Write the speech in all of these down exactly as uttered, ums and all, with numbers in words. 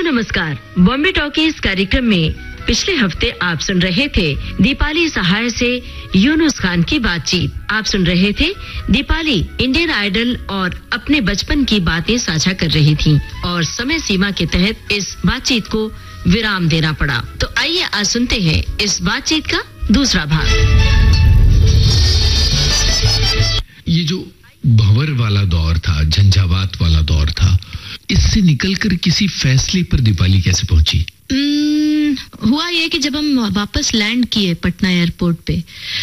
नमस्कार। बॉम्बे टॉकीज कार्यक्रम में पिछले हफ्ते आप सुन रहे थे दीपाली सहाय से यूनुस खान की बातचीत। आप सुन रहे थे दीपाली इंडियन आइडल और अपने बचपन की बातें साझा कर रही थीं और समय सीमा के तहत इस बातचीत को विराम देना पड़ा। तो आइए आज सुनते हैं इस बातचीत का दूसरा भाग। ये जो भंवर वाला दौर था, झंझावात वाला दौर था, इससे निकलकर किसी फैसले पर दीपाली कैसे पहुंची? hmm, हुआ ये कि जब हम वापस लैंड किए पटना एयरपोर्ट पे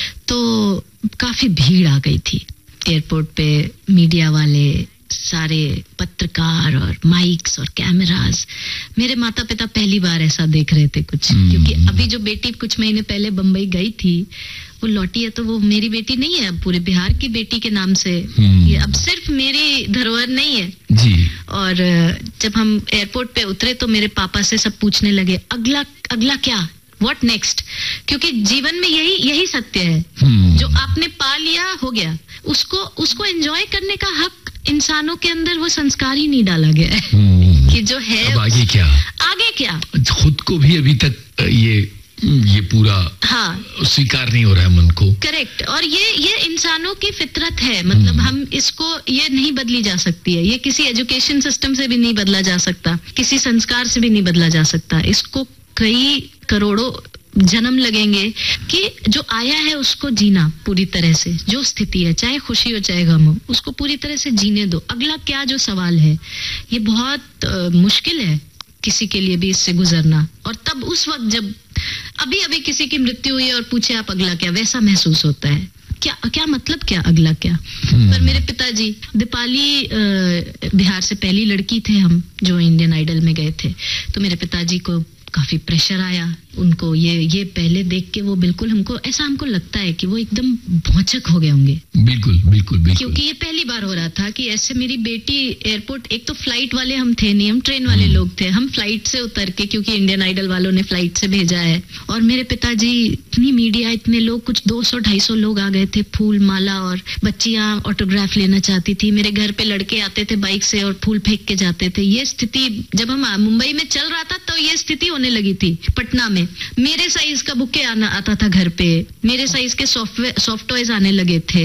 तो काफी भीड़ आ गई थी एयरपोर्ट पे। मीडिया वाले, सारे पत्रकार और माइक्स और कैमरास। मेरे माता पिता पहली बार ऐसा देख रहे थे कुछ, hmm. क्योंकि अभी जो बेटी कुछ महीने पहले बम्बई गई थी वो लौटी है, तो वो मेरी बेटी नहीं है, अब पूरे बिहार की बेटी के नाम से hmm. ये अब सिर्फ मेरी धरोहर नहीं है जी। और जब हम एयरपोर्ट पे उतरे तो मेरे पापा से सब पूछने लगे, अगला अगला क्या, व्हाट नेक्स्ट? क्योंकि जीवन में यही यही सत्य है, hmm. जो आपने पा लिया हो गया, उसको उसको एंजॉय करने का हक इंसानों के अंदर वो संस्कार ही नहीं डाला गया है hmm. कि जो है अब आगे क्या, आगे क्या। खुद को भी अभी तक ये ये पूरा हाँ स्वीकार नहीं हो रहा है मन को। करेक्ट। और ये ये इंसानों की फितरत है, मतलब hmm. हम इसको, ये नहीं बदली जा सकती है, ये किसी एजुकेशन सिस्टम से भी नहीं बदला जा सकता, किसी संस्कार से भी नहीं बदला जा सकता। इसको कई करोड़ों जन्म लगेंगे कि जो आया है उसको जीना पूरी तरह से, जो स्थिति है, चाहे खुशी हो चाहे गम हो, उसको पूरी तरह से जीने दो। अगला क्या जो सवाल है, ये बहुत आ, मुश्किल है किसी के लिए भी इससे गुजरना। और तब उस वक्त जब अभी अभी किसी की मृत्यु हुई और पूछे आप अगला क्या, वैसा महसूस होता है। क्या क्या मतलब क्या अगला क्या? hmm. पर मेरे पिताजी, दीपाली बिहार से पहली लड़की थे हम जो इंडियन आइडल में गए थे, तो मेरे पिताजी को काफी प्रेशर आया उनको। ये ये पहले देख के वो बिल्कुल, हमको ऐसा हमको लगता है कि वो एकदम भौचक हो गए होंगे। बिल्कुल बिल्कुल बिल्कुल, क्योंकि ये पहली बार हो रहा था कि ऐसे मेरी बेटी एयरपोर्ट, एक तो फ्लाइट वाले हम थे नहीं, हम ट्रेन वाले लोग थे, हम फ्लाइट से उतर के, क्योंकि इंडियन आइडल वालों ने फ्लाइट से भेजा है, और मेरे पिताजी, इतनी मीडिया, इतने लोग, कुछ दो सौ ढाई सौ लोग आ गए थे, फूल माला, और बच्चियां ऑटोग्राफ लेना चाहती थी। मेरे घर पे लड़के आते थे बाइक से और फूल फेंक के जाते थे। ये स्थिति जब हम मुंबई में चल रहा था तो ये स्थिति होने लगी थी पटना में। मेरे साइज का बुके आना आता था घर पे, मेरे साइज के सॉफ्टवेयर सॉफ्ट टॉयज आने लगे थे,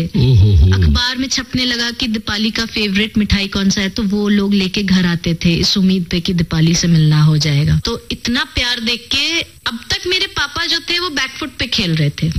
अखबार में छपने लगा कि दीपाली का फेवरेट मिठाई कौन सा है, तो वो लोग लेके घर आते थे इस उम्मीद पे कि दीपाली से मिलना हो जाएगा। तो इतना प्यार देख के अब तक मेरे पापा जो थे वो बैकफुट पे खेल रहे थे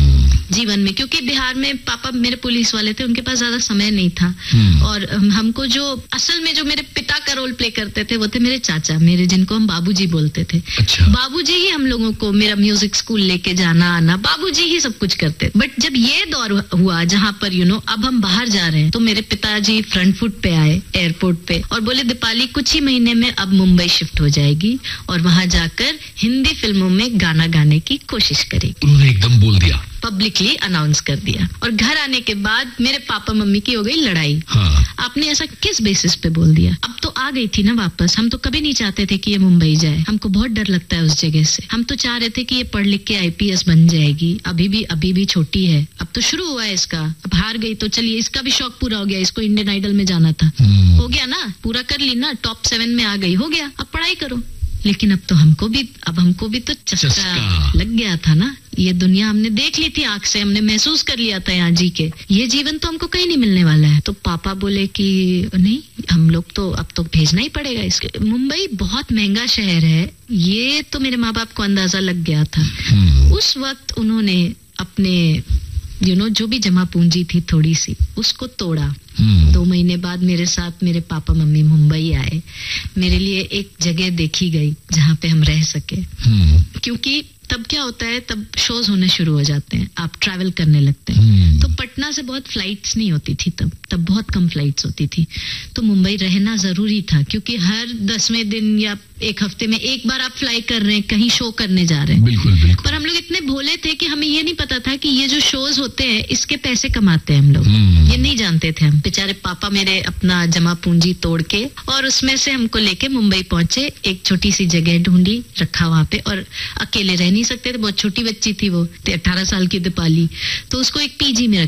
जीवन में, क्योंकि बिहार में पापा मेरे पुलिस वाले थे, उनके पास ज्यादा समय नहीं था। और हमको जो असल में जो मेरे पिता का रोल प्ले करते थे वो थे मेरे चाचा, मेरे जिनको हम बाबूजी बोलते थे। अच्छा। बाबूजी ही हम लोगों को मेरा म्यूजिक स्कूल लेके जाना आना, बाबूजी ही सब कुछ करते। बट जब ये दौर हुआ जहाँ पर यू नो अब हम बाहर जा रहे हैं, तो मेरे पिताजी फ्रंट फुट पे आए एयरपोर्ट पे और बोले, दीपाली कुछ ही महीने में अब मुंबई शिफ्ट हो जाएगी और वहां जाकर हिंदी फिल्मों में गाना गाने की कोशिश करेगी। उन्होंने एकदम बोल दिया, पब्लिकली अनाउंस कर दिया। और घर आने के बाद मेरे पापा मम्मी की हो गई लड़ाई। हाँ। आपने ऐसा किस बेसिस पे बोल दिया? अब तो आ गई थी ना वापस, हम तो कभी नहीं चाहते थे कि ये मुंबई जाए, हमको बहुत डर लगता है उस जगह से। हम तो चाह रहे थे कि ये पढ़ लिख के आईपीएस बन जाएगी, अभी भी अभी भी छोटी है, अब तो शुरू हुआ है इसका, अब हार गई तो चलिए इसका भी शौक पूरा हो गया, इसको इंडियन आइडल में जाना था, हो गया ना, पूरा कर ली ना, टॉप सेवन में आ गई, हो गया, अब पढ़ाई करो। लेकिन अब तो हमको भी अब हमको भी तो चस्का, चस्का लग गया था ना। ये दुनिया हमने देख ली थी आंख से, हमने महसूस कर लिया था यहाँ जी के, ये जीवन तो हमको कहीं नहीं मिलने वाला है। तो पापा बोले कि नहीं, हम लोग तो अब तो भेजना ही पड़ेगा इसके। मुंबई बहुत महंगा शहर है, ये तो मेरे माँ बाप को अंदाजा लग गया था। उस वक्त उन्होंने अपने यू you नो know, जो भी जमा पूंजी थी थोड़ी सी, उसको तोड़ा। hmm. दो महीने बाद मेरे साथ मेरे पापा मम्मी मुंबई आए, मेरे लिए एक जगह देखी गई जहाँ पे हम रह सके। hmm. क्योंकि तब क्या होता है, तब शोज होने शुरू हो जाते हैं, आप ट्रैवल करने लगते हैं। hmm. तो पटना से बहुत फ्लाइट्स नहीं होती थी तब तब बहुत कम फ्लाइट्स होती थी, तो मुंबई रहना जरूरी था, क्योंकि हर दसवें दिन या एक हफ्ते में एक बार आप फ्लाई कर रहे हैं, कहीं शो करने जा रहे हैं। बिल्कुल, बिल्कुल। पर हम लोग इतने भोले थे कि हमें ये नहीं पता था कि ये जो शोज होते हैं इसके पैसे कमाते हैं हम लोग। hmm. ये नहीं जानते थे हम। बेचारे पापा मेरे अपना जमा पूंजी तोड़ के और उसमें से हमको लेके मुंबई पहुंचे, एक छोटी सी जगह ढूंढी, रखा वहां पे, और अकेले रह नहीं सकते थे, बहुत छोटी बच्ची थी वो, अठारह साल की दीपाली, तो उसको एक पीजी में